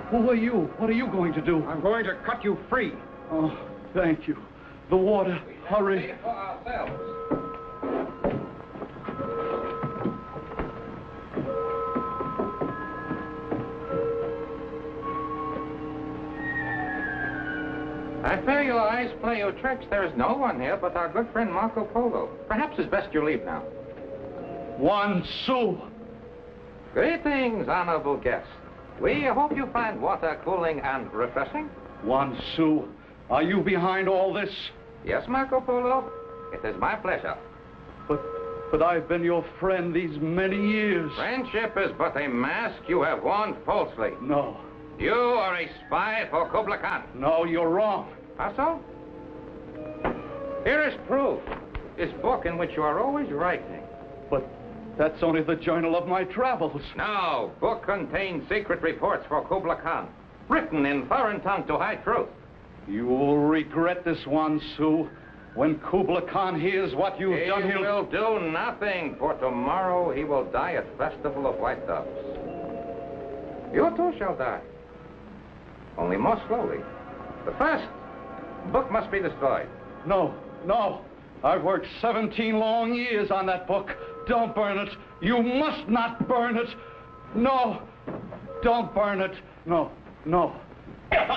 Who are you? What are you going to do? I'm going to cut you free. Oh, thank you. The water. Hurry. For ourselves. I fear your eyes play you tricks. There is no one here but our good friend Marco Polo. Perhaps it's best you leave now. 1 sou. Greetings, honorable guest. We hope you find water cooling and refreshing. 1 sou. Are you behind all this? Yes, Marco Polo. It is my pleasure. But I've been your friend these many years. Friendship is but a mask you have worn falsely. No. You are a spy for Kubla Khan. No, you're wrong. How so? Here is proof. This book in which you are always writing. But that's only the journal of my travels. No, book contains secret reports for Kubla Khan, written in foreign tongue to hide truth. You will regret this 1 sou. When Kubla Khan hears what you've done, He will do nothing, for tomorrow he will die at Festival of White Doves. You too shall die. Only more slowly. But first, the book must be destroyed. No. I've worked 17 long years on that book. Don't burn it. You must not burn it. No. Don't burn it. No.